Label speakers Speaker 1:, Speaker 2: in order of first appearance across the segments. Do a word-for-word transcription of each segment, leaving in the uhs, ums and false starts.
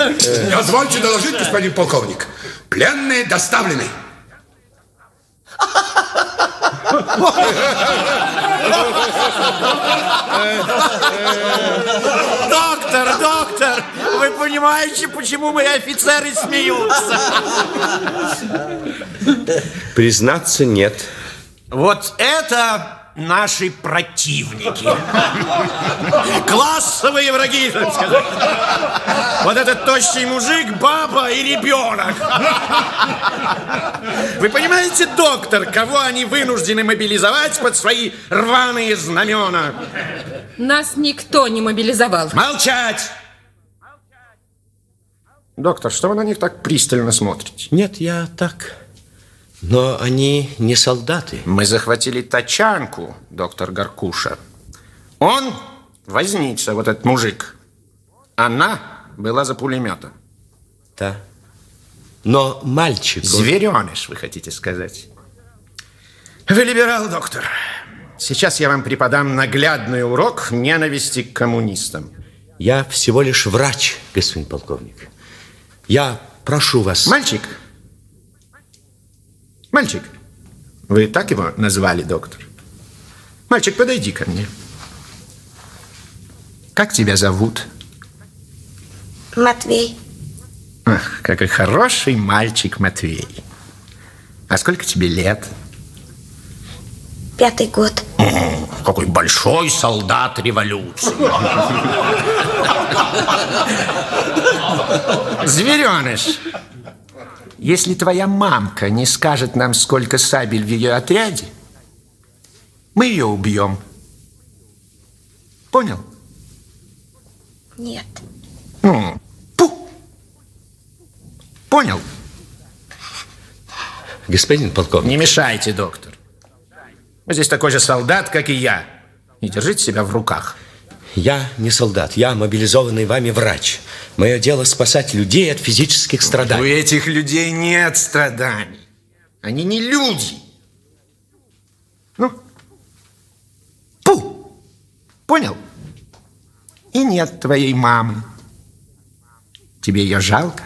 Speaker 1: Позвольте доложить, господин полковник. Пленные доставлены.
Speaker 2: Доктор, доктор, вы понимаете, почему мои офицеры смеются?
Speaker 3: Признаться, нет.
Speaker 2: Вот это наши противники. Классовые враги, так сказать. Вот этот тощий мужик, баба и ребенок. Вы понимаете, доктор, кого они вынуждены мобилизовать под свои рваные знамена?
Speaker 4: Нас никто не мобилизовал.
Speaker 2: Молчать! Доктор, что вы на них так пристально смотрите?
Speaker 3: Нет, я так... Но они не солдаты.
Speaker 2: Мы захватили тачанку, доктор Горкуша. Он возница, вот этот мужик. Она была за пулеметом.
Speaker 3: Да. Но мальчик...
Speaker 2: Звереныш, вы хотите сказать. Вы либерал, доктор. Сейчас я вам преподам наглядный урок ненависти к коммунистам.
Speaker 3: Я всего лишь врач, господин полковник. Я прошу вас...
Speaker 2: Мальчик... Мальчик, вы так его назвали, доктор? Мальчик, подойди ко мне. Как тебя зовут?
Speaker 5: Матвей.
Speaker 2: Ах, какой хороший мальчик Матвей. А сколько тебе лет?
Speaker 5: Пятый год.
Speaker 2: О, какой большой солдат революции. Звереныш. Если твоя мамка не скажет нам, сколько сабель в ее отряде, мы ее убьем. Понял?
Speaker 5: Нет.
Speaker 2: Ну, пу. Понял?
Speaker 3: Господин полковник.
Speaker 2: Не мешайте, доктор. Вы здесь такой же солдат, как и я. И держите себя в руках.
Speaker 3: Я не солдат, я мобилизованный вами врач. Мое дело спасать людей от физических страданий.
Speaker 2: У этих людей нет страданий. Они не люди. Ну, пу. Понял? И нет твоей мамы. Тебе ее жалко?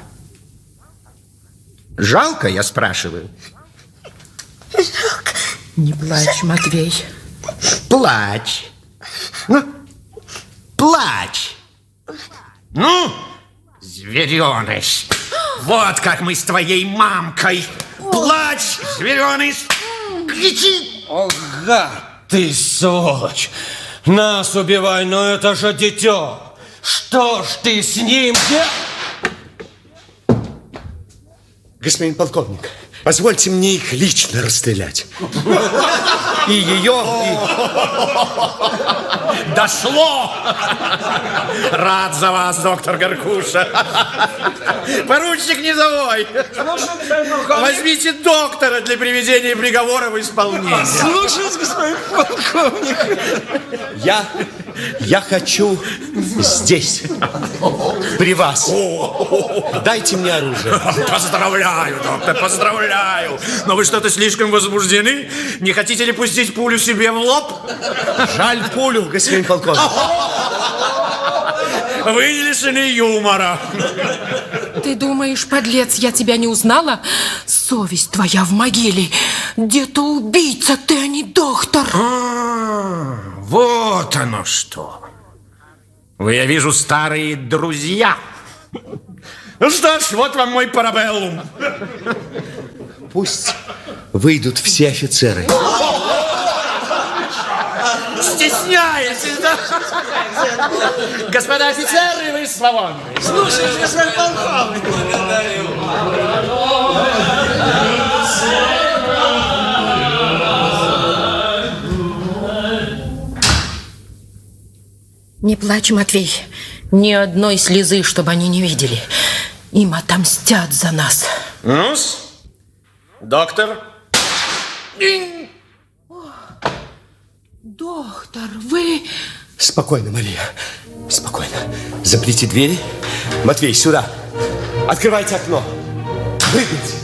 Speaker 2: Жалко, я спрашиваю?
Speaker 5: Жалко.
Speaker 4: Не плачь, Матвей.
Speaker 2: Плачь. Ну, плачь. Ну, звереныш. Вот как мы с твоей мамкой. Плачь, звереныш. Кричи.
Speaker 6: О, гад ты, сволочь. Нас убивай, но это же дитё. Что ж ты с ним делаешь?
Speaker 3: Господин полковник, позвольте мне их лично расстрелять. И ее, и...
Speaker 2: Дошло! Рад за вас, доктор Горкуша. Поручик низовой. Возьмите доктора для приведения приговора в исполнение.
Speaker 6: Слушаюсь, господин полковник.
Speaker 3: Я, я хочу здесь, при вас. Дайте мне оружие.
Speaker 2: Поздравляю, доктор, поздравляю. Но вы что-то слишком возбуждены? Не хотите ли пустить пулю себе в лоб?
Speaker 3: Жаль пулю, господин полковник.
Speaker 2: Вы не лишены юмора.
Speaker 4: Ты думаешь, подлец, я тебя не узнала? Совесть твоя в могиле. Где-то убийца ты, а не доктор.
Speaker 2: А, вот оно что. Вы, я вижу, старые друзья. Ну что ж, вот вам мой парабеллум.
Speaker 3: Пусть выйдут все офицеры.
Speaker 2: Стесняетесь, да? Господа офицеры, вы свободны.
Speaker 6: Слушаюсь, господин полковник.
Speaker 4: Не плачь, Матвей. Ни одной слезы, чтобы они не видели. Им отомстят за нас.
Speaker 2: Ну-с, доктор.
Speaker 4: Доктор, вы...
Speaker 3: Спокойно, Мария, спокойно. Заприте двери. Матвей, сюда. Открывайте окно. Прыгайте.